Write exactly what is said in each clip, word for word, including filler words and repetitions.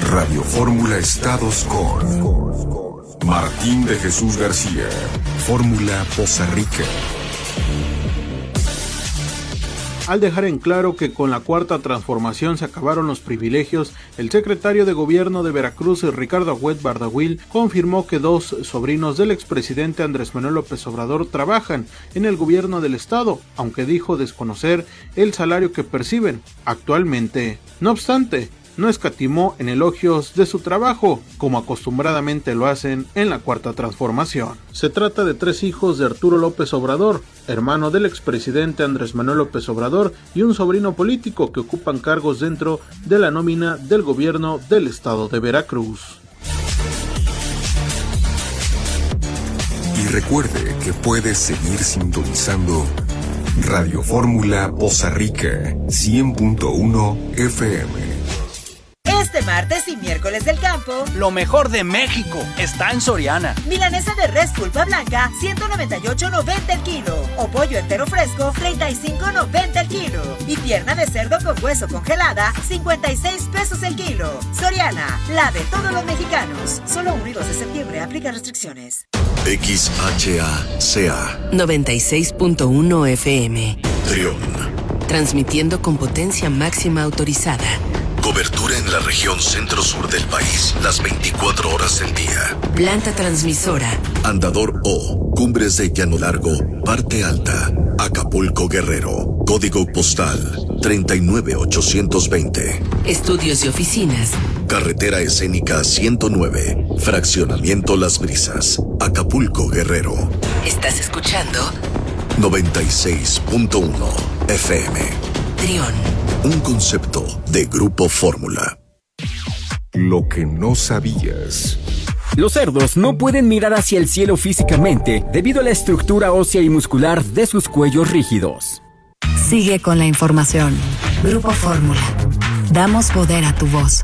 Radio Fórmula Estados con Martín de Jesús García, Fórmula Poza Rica. Al dejar en claro que con la cuarta transformación se acabaron los privilegios, el secretario de Gobierno de Veracruz, Ricardo Agüed Bardagüil, confirmó que dos sobrinos del expresidente Andrés Manuel López Obrador trabajan en el gobierno del estado, aunque dijo desconocer el salario que perciben actualmente. No obstante, no escatimó en elogios de su trabajo, como acostumbradamente lo hacen en la cuarta transformación. Se trata de tres hijos de Arturo López Obrador, hermano del expresidente Andrés Manuel López Obrador, y un sobrino político que ocupan cargos dentro de la nómina del gobierno del estado de Veracruz. Y recuerde que puede seguir sintonizando Radio Fórmula Poza Rica cien punto uno F M. Este martes y miércoles del campo, lo mejor de México está en Soriana. Milanesa de res pulpa blanca, ciento noventa y ocho noventa el kilo. O pollo entero fresco, treinta y cinco noventa el kilo. Y pierna de cerdo con hueso congelada, cincuenta y seis pesos el kilo. Soriana, la de todos los mexicanos. Solo uno y dos de septiembre, aplica restricciones. X H A C A noventa y seis punto uno F M. Trión. Transmitiendo con potencia máxima autorizada. Cobertura en la región centro-sur del país, las veinticuatro horas del día. Planta transmisora. Andador O, Cumbres de Llano Largo, Parte Alta, Acapulco, Guerrero. Código postal treinta y nueve ochocientos veinte. Estudios y oficinas. Carretera escénica ciento nueve, Fraccionamiento Las Brisas, Acapulco, Guerrero. ¿Estás escuchando? noventa y seis punto uno F M. Trión. Un concepto de Grupo Fórmula. Lo que no sabías. Los cerdos no pueden mirar hacia el cielo físicamente debido a la estructura ósea y muscular de sus cuellos rígidos. Sigue con la información. Grupo Fórmula. Damos poder a tu voz.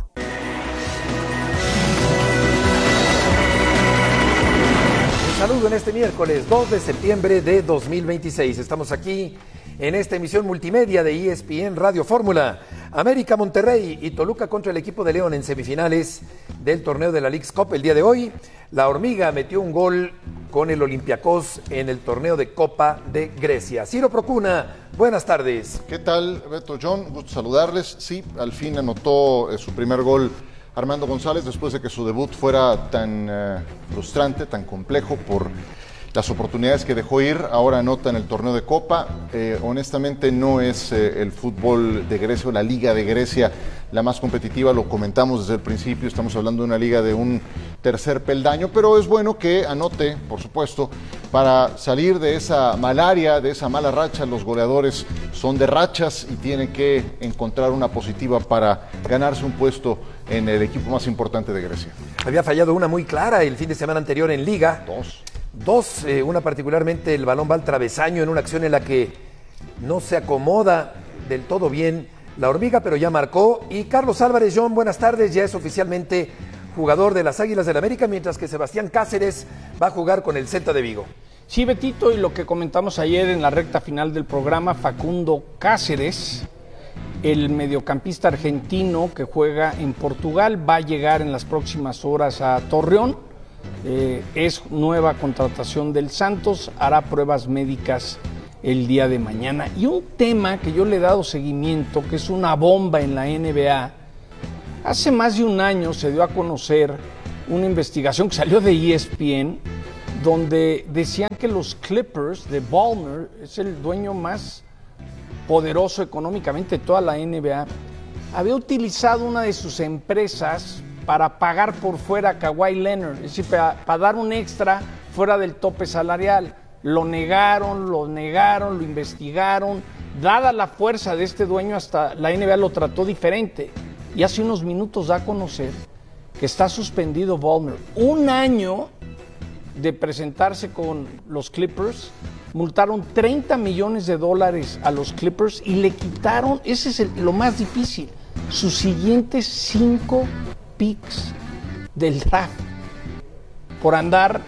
Un saludo en este miércoles dos de septiembre de dos mil veintiséis. Estamos aquí en esta emisión multimedia de E S P N Radio Fórmula. América, Monterrey y Toluca contra el equipo de León en semifinales del torneo de la Leagues Cup. El día de hoy, la Hormiga metió un gol con el Olympiacos en el torneo de Copa de Grecia. Ciro Procuna, buenas tardes. ¿Qué tal, Beto John? Gusto saludarles. Sí, al fin anotó eh, su primer gol Armando González después de que su debut fuera tan eh, frustrante, tan complejo por las oportunidades que dejó ir. Ahora anota en el torneo de Copa. Eh, honestamente no es eh, el fútbol de Grecia o la Liga de Grecia la más competitiva, lo comentamos desde el principio, estamos hablando de una liga de un tercer peldaño, pero es bueno que anote, por supuesto, para salir de esa malaria, de esa mala racha. Los goleadores son de rachas y tienen que encontrar una positiva para ganarse un puesto en el equipo más importante de Grecia. Había fallado una muy clara el fin de semana anterior en Liga. Dos. Dos, eh, una particularmente el balón va al travesaño en una acción en la que no se acomoda del todo bien la Hormiga, pero ya marcó. Y Carlos Álvarez, John, buenas tardes, ya es oficialmente jugador de las Águilas del América, mientras que Sebastián Cáceres va a jugar con el Celta de Vigo. Sí, Betito, y lo que comentamos ayer en la recta final del programa, Facundo Cáceres, el mediocampista argentino que juega en Portugal, va a llegar en las próximas horas a Torreón. Eh, es nueva contratación del Santos, hará pruebas médicas el día de mañana. Y un tema que yo le he dado seguimiento, que es una bomba en la N B A, hace más de un año se dio a conocer una investigación que salió de E S P N, donde decían que los Clippers de Ballmer, es el dueño más poderoso económicamente de toda la N B A, había utilizado una de sus empresas para pagar por fuera a Kawhi Leonard, es decir, para, para dar un extra fuera del tope salarial. Lo negaron, lo negaron, lo investigaron. Dada la fuerza de este dueño, hasta la N B A lo trató diferente. Y hace unos minutos da a conocer que está suspendido Ballmer. Un año de presentarse con los Clippers, multaron treinta millones de dólares a los Clippers y le quitaron, ese es el, lo más difícil, sus siguientes cinco picks del draft por andar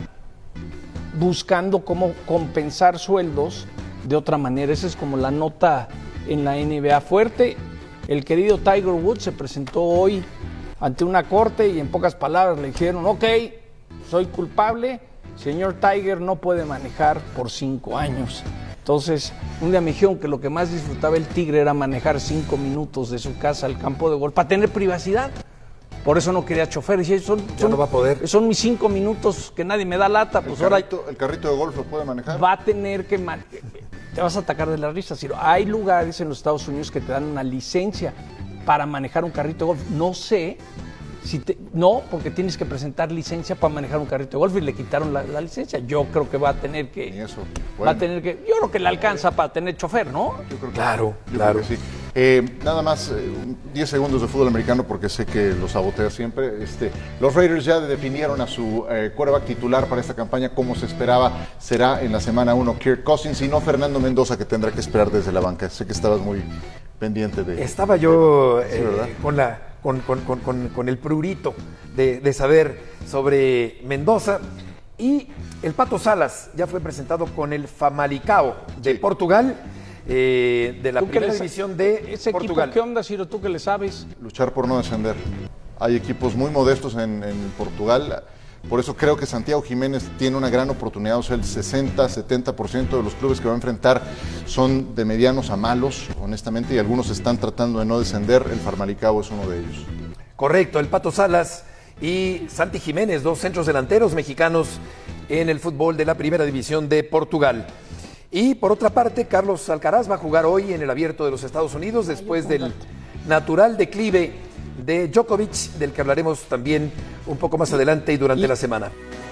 buscando cómo compensar sueldos de otra manera. Esa es como la nota en la N B A fuerte. El querido Tiger Woods se presentó hoy ante una corte y en pocas palabras le dijeron, ok, soy culpable, señor Tiger no puede manejar por cinco años. Entonces, un día me dijeron que lo que más disfrutaba el Tigre era manejar cinco minutos de su casa al campo de golf para tener privacidad. Por eso no quería chofer. Decía, son, son, no va a poder. Son mis cinco minutos que nadie me da lata. Pues ¿El, ahora carrito, ¿El carrito de golf lo puede manejar? Va a tener que... Man- te vas a atacar de la risa, Ciro. Hay lugares en los Estados Unidos que te dan una licencia para manejar un carrito de golf. No sé... Si te, no, porque tienes que presentar licencia para manejar un carrito de golf y le quitaron la, la licencia. Yo creo que va a tener que... Y eso, bueno. Va a tener que... Yo creo que le alcanza para tener chofer, ¿no? Yo creo que, claro, yo claro. Creo que sí. Eh, nada más, eh, diez segundos de fútbol americano porque sé que lo sabotea siempre. Este, los Raiders ya definieron a su eh, quarterback titular para esta campaña como se esperaba. Será en la semana uno Kirk Cousins y no Fernando Mendoza, que tendrá que esperar desde la banca. Sé que estabas muy pendiente de... Estaba yo sí, eh, con la... Con, con, con, con, con el prurito de, de saber sobre Mendoza. Y el Pato Salas ya fue presentado con el Famalicão de sí. Portugal, eh, de la primera división de ese Portugal. Equipo, ¿qué onda, Ciro? ¿Tú qué le sabes? Luchar por no descender. Hay equipos muy modestos en, en Portugal. Por eso creo que Santiago Jiménez tiene una gran oportunidad. O sea, el sesenta, setenta por ciento de los clubes que va a enfrentar son de medianos a malos, honestamente, y algunos están tratando de no descender. El Famalicão es uno de ellos. Correcto, el Pato Salas y Santi Jiménez, dos centros delanteros mexicanos en el fútbol de la primera división de Portugal. Y por otra parte, Carlos Alcaraz va a jugar hoy en el Abierto de los Estados Unidos después del natural declive de Djokovic, del que hablaremos también un poco más adelante y durante y... la semana.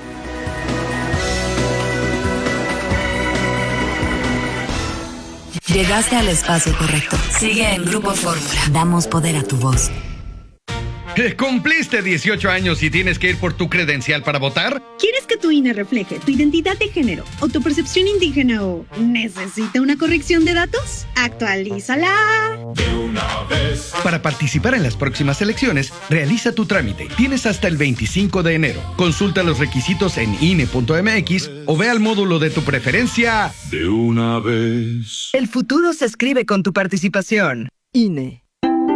Llegaste al espacio correcto. Sigue en Grupo Fórmula. Damos poder a tu voz. ¿Cumpliste dieciocho años y tienes que ir por tu credencial para votar? ¿Quieres que tu I N E refleje tu identidad de género o tu percepción indígena o necesita una corrección de datos? ¡Actualízala! De una vez. Para participar en las próximas elecciones, realiza tu trámite. Tienes hasta el veinticinco de enero. Consulta los requisitos en I N E punto M X o ve al módulo de tu preferencia. De una vez. El futuro se escribe con tu participación. I N E.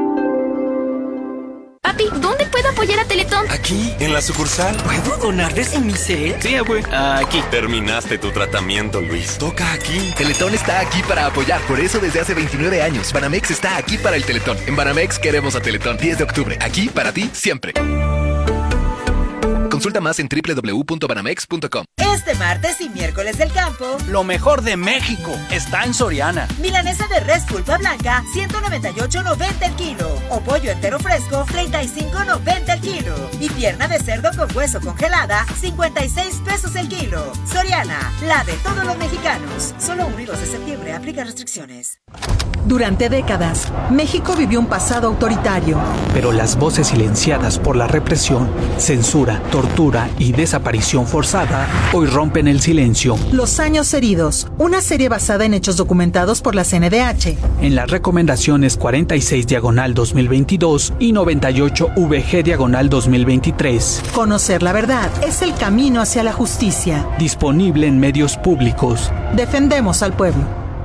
Papi, ¿dónde puedo apoyar a Teletón? Aquí, en la sucursal. ¿Puedo donar desde mi cel? Sí, abue. Aquí. Terminaste tu tratamiento, Luis. Toca aquí. Teletón está aquí para apoyar. Por eso desde hace veintinueve años, Banamex está aquí para el Teletón. En Banamex queremos a Teletón. diez de octubre. Aquí para ti, siempre. Consulta más en doble u doble u doble u punto banamex punto com. Este martes y miércoles del campo, lo mejor de México está en Soriana. Milanesa de res pulpa blanca, ciento noventa y ocho noventa el kilo. O pollo entero fresco, treinta y cinco noventa el kilo. Y pierna de cerdo con hueso congelada, cincuenta y seis pesos el kilo. Soriana, la de todos los mexicanos. Solo uno y dos de septiembre, aplica restricciones. Durante décadas, México vivió un pasado autoritario. Pero las voces silenciadas por la represión, censura, tortura y desaparición forzada hoy rompen el silencio. Los años heridos, una serie basada en hechos documentados por la C N D H. En las recomendaciones cuarenta y seis diagonal dos mil veintidós y noventa y ocho V G diagonal dos mil veintitrés. Conocer la verdad es el camino hacia la justicia. Disponible en medios públicos. Defendemos al pueblo.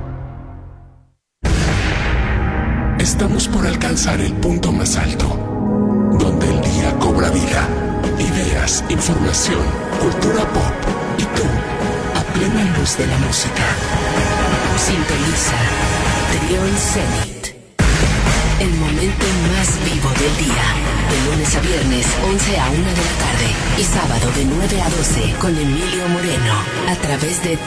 Estamos por alcanzar el punto más alto, donde el día cobra vida. Ideas, información, cultura pop y tú, a plena luz de la música. Sintoniza Trion Zenit. El momento más vivo del día. De lunes a viernes, once a una de la tarde. Y sábado de nueve a doce con Emilio Moreno. A través de